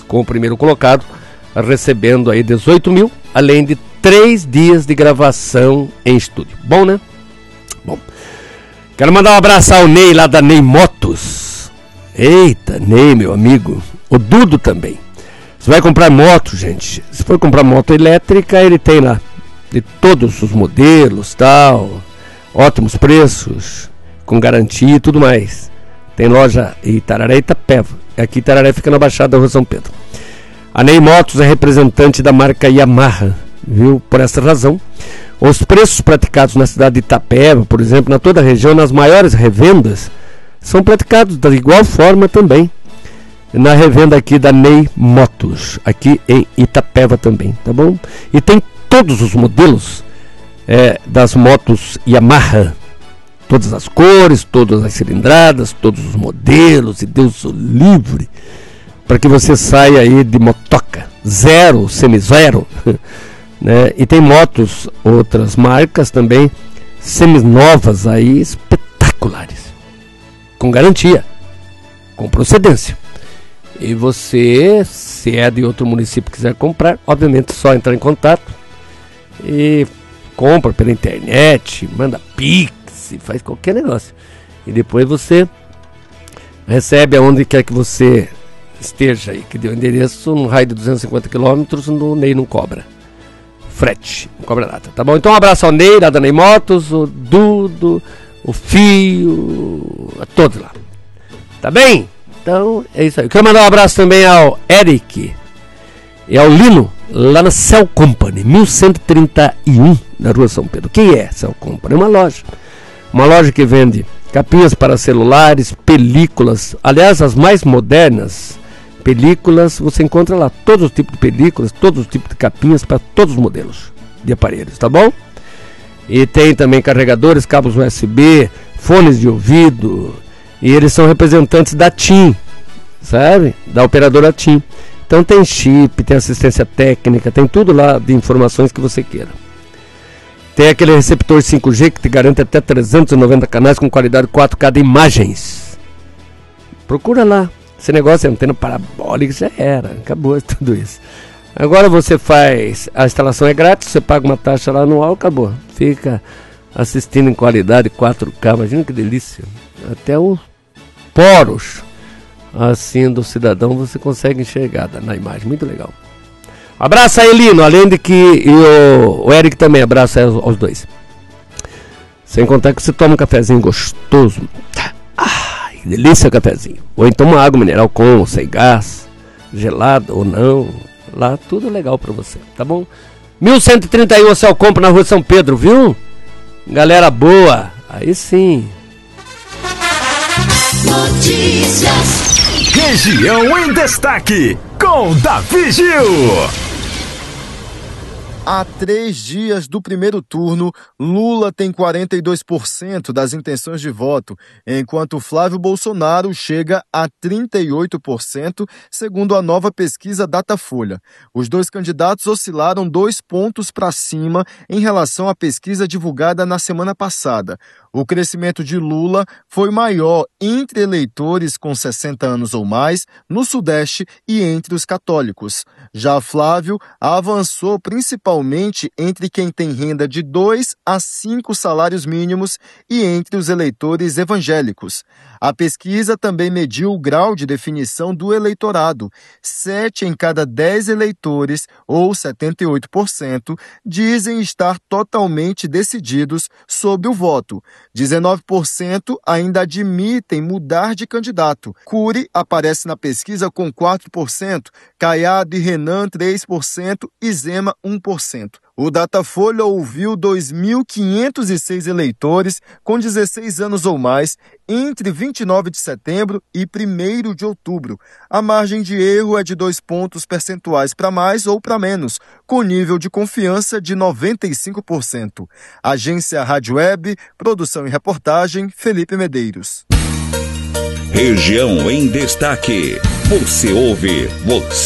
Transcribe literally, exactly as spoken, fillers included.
com o primeiro colocado, recebendo aí dezoito mil, além de três dias de gravação em estúdio. Bom, né? Bom. Quero mandar um abraço ao Ney lá da Ney Motos. Eita, Ney, meu amigo. O Dudo também. Você vai comprar moto, gente. Se for comprar moto elétrica, ele tem lá de todos os modelos, tal, ótimos preços, com garantia e tudo mais. Tem loja em Itararé e Itapeva. Aqui Itararé fica na Baixada da Rua São Pedro. A Ney Motos é representante da marca Yamaha, viu? Por essa razão, os preços praticados na cidade de Itapeva, por exemplo, na toda a região, nas maiores revendas, são praticados da igual forma também na revenda aqui da Ney Motos, aqui em Itapeva também, tá bom? E tem todos os modelos é, das motos Yamaha, todas as cores, todas as cilindradas, todos os modelos, e Deus o livre, para que você saia aí de motoca, zero, semizero, né? E tem motos, outras marcas também, seminovas aí, espetaculares, com garantia, com procedência. E você, se é de outro município e quiser comprar, obviamente só entrar em contato e compra pela internet, manda pix, faz qualquer negócio. E depois você recebe aonde quer que você esteja aí, que deu endereço no raio de duzentos e cinquenta quilômetros, no Ney não cobra frete, não cobra nada, tá bom? Então um abraço ao Ney, lá da Ney Motos, o Dudo, o Fio, a todos lá, tá bem? Então é isso aí. Quero mandar um abraço também ao Eric e ao Lino, lá na Cell Company, mil cento e trinta e um, na Rua São Pedro. O que é Cell Company? É uma loja, uma loja que vende capinhas para celulares, películas, aliás, as mais modernas películas, você encontra lá todos os tipos de películas, todos os tipos de capinhas para todos os modelos de aparelhos, tá bom? E tem também carregadores, cabos U S B, fones de ouvido, e eles são representantes da TIM, sabe? Da operadora TIM. Então tem chip, tem assistência técnica, tem tudo lá de informações que você queira. Tem aquele receptor cinco G que te garante até trezentos e noventa canais com qualidade quatro K de imagens. Procura lá. Esse negócio é antena parabólica, já era, acabou tudo isso. Agora você faz, a instalação é grátis, você paga uma taxa lá anual, acabou. Fica assistindo em qualidade quatro K, imagina que delícia. Até os poros assim do cidadão você consegue enxergar na imagem, muito legal. Abraço aí, Lino, além de que e o, o Eric também, abraço aí aos, aos dois. Sem contar que você toma um cafezinho gostoso. Ah, que delícia o cafezinho. Ou então uma água mineral com ou sem gás, gelado ou não. Lá tudo legal pra você, tá bom? mil cento e trinta e um, Cell Compra na Rua São Pedro, viu? Galera boa, aí sim. Notícias. Região em Destaque, com Davi Gil. Há três dias do primeiro turno, Lula tem quarenta e dois por cento das intenções de voto, enquanto Flávio Bolsonaro chega a trinta e oito por cento, segundo a nova pesquisa Datafolha. Os dois candidatos oscilaram dois pontos para cima em relação à pesquisa divulgada na semana passada. O crescimento de Lula foi maior entre eleitores com sessenta anos ou mais no Sudeste e entre os católicos. Já Flávio avançou principalmente entre quem tem renda de dois a cinco salários mínimos e entre os eleitores evangélicos. A pesquisa também mediu o grau de definição do eleitorado. Sete em cada dez eleitores, ou setenta e oito por cento, dizem estar totalmente decididos sobre o voto. dezenove por cento ainda admitem mudar de candidato. Cury aparece na pesquisa com quatro por cento, Caiado e Renan três por cento e Zema um por cento. O Datafolha ouviu dois mil quinhentos e seis eleitores com dezesseis anos ou mais entre vinte e nove de setembro e primeiro de outubro. A margem de erro é de dois pontos percentuais para mais ou para menos, com nível de confiança de noventa e cinco por cento. Agência Rádio Web, produção e reportagem, Felipe Medeiros. Região em Destaque. Você ouve, você